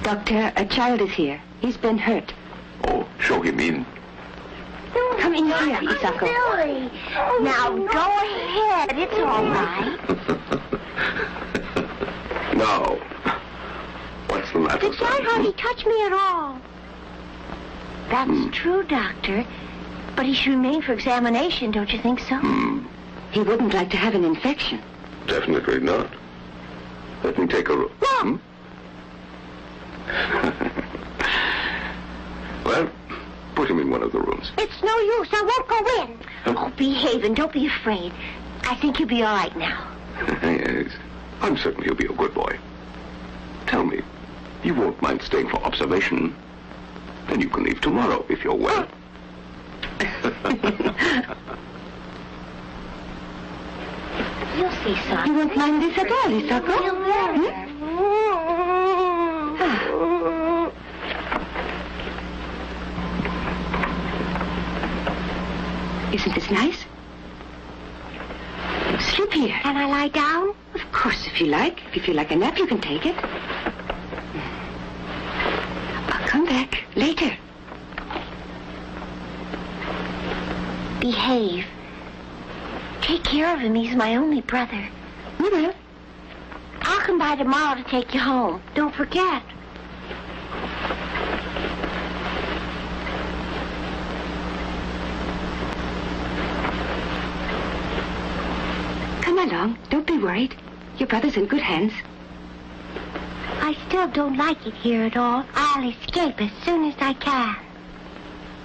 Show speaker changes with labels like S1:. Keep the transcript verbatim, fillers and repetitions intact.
S1: Doctor, a child is here. He's been hurt.
S2: Oh, show him in.
S1: Come in here, Isako.
S3: Silly. Now, go ahead. It's all right.
S2: Now, what's the matter,
S3: The child
S2: son?
S3: hardly touched me at all. That's
S2: Hmm.
S3: true, Doctor. But he should remain for examination, don't you think so?
S2: Hmm,
S1: He wouldn't like to have an infection.
S2: definitely not. Let me take a look. Hmm? Well, put him in one of the rooms.
S3: It's no use. I won't go in. Oh, behave and don't be afraid. I think you'll be all right now.
S2: Yes, I'm certain he'll be a good boy. Tell me, you won't mind staying for observation? Then you can leave tomorrow if you're well.
S3: You'll see, son.
S1: You won't mind this at all, Isako?
S3: Feel better.
S1: Ah. Isn't this nice? Sleep here.
S3: Can I lie down?
S1: Of course, if you like. If you feel like a nap, you can take it. I'll come back later.
S3: Behave. Take care of him. He's my only brother.
S1: We will.
S3: I'll come by tomorrow to take you home. Don't forget.
S1: Come along. Don't be worried. Your brother's in good hands.
S3: I still don't like it here at all. I'll escape as soon as I can.